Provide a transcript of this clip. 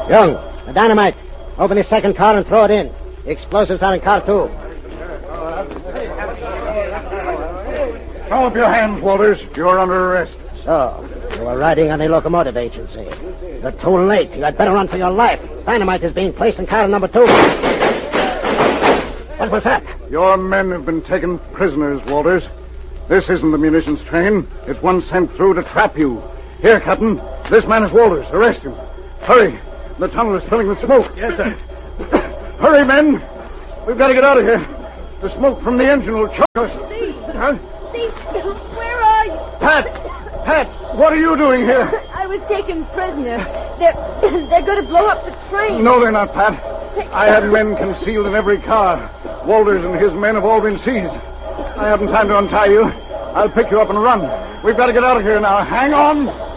Young, the dynamite. Open the second car and throw it in. The explosives are in car 2. Throw up your hands, Walters. You're under arrest. So, you were riding on the locomotive agency. You're too late. You had better run for your life. Dynamite is being placed in car number 2. What was that? Your men have been taken prisoners, Walters. This isn't the munitions train. It's one sent through to trap you. Here, Captain. This man is Walters. Arrest him. Hurry. The tunnel is filling with smoke. Yes, sir. Hurry, men. We've got to get out of here. The smoke from the engine will choke us. Steve. Huh? Steve, where are you? Pat, what are you doing here? I was taken prisoner. They're going to blow up the train. No, they're not, Pat. I had men concealed in every car. Walters and his men have all been seized. I haven't time to untie you. I'll pick you up and run. We've got to get out of here now. Hang on.